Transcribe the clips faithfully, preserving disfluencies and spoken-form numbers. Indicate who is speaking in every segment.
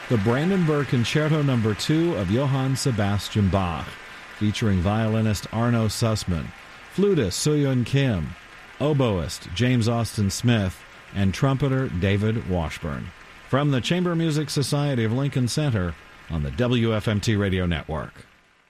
Speaker 1: the Brandenburg Concerto Number two of Johann Sebastian Bach, featuring violinist Arno Sussman, flutist Soo-Yun Kim, oboist James Austin Smith, and trumpeter David Washburn. From the Chamber Music Society of Lincoln Center on the W F M T Radio Network.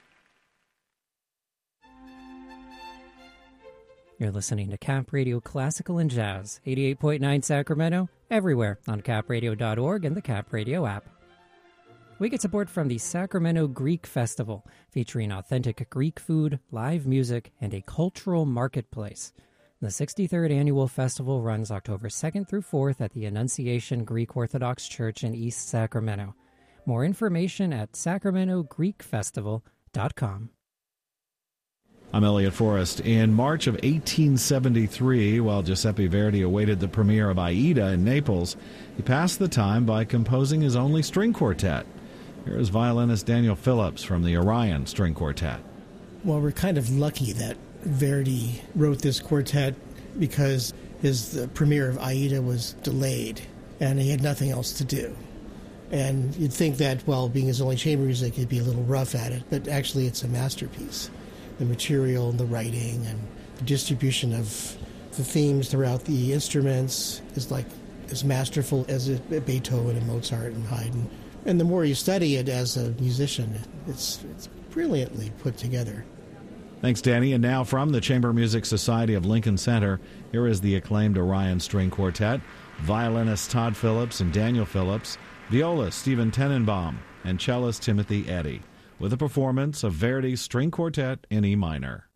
Speaker 2: You're listening to Cap Radio Classical and Jazz, eighty-eight point nine Sacramento, everywhere on cap radio dot org and the Cap Radio app. We get support from the Sacramento Greek Festival, featuring authentic Greek food, live music, and a cultural marketplace. The sixty-third annual festival runs October second through fourth at the Annunciation Greek Orthodox Church in East Sacramento. More information at sacramento greek festival dot com.
Speaker 1: I'm Elliot Forrest. In March of eighteen seventy-three, while Giuseppe Verdi awaited the premiere of Aida in Naples, he passed the time by composing his only string quartet. Here is violinist Daniel Phillips from the Orion String Quartet.
Speaker 3: Well, we're kind of lucky that Verdi wrote this quartet because his the premiere of Aida was delayed and he had nothing else to do. And you'd think that, well, being his only chamber music, he'd be a little rough at it, but actually it's a masterpiece. The material and the writing and the distribution of the themes throughout the instruments is like as masterful as Beethoven and Mozart and Haydn. And the more you study it as a musician, it's it's brilliantly put together.
Speaker 1: Thanks, Danny. And now from the Chamber Music Society of Lincoln Center, here is the acclaimed Orion String Quartet, violinists Todd Phillips and Daniel Phillips, violist Stephen Tenenbaum, and cellist Timothy Eddy, with a performance of Verdi's String Quartet in E minor.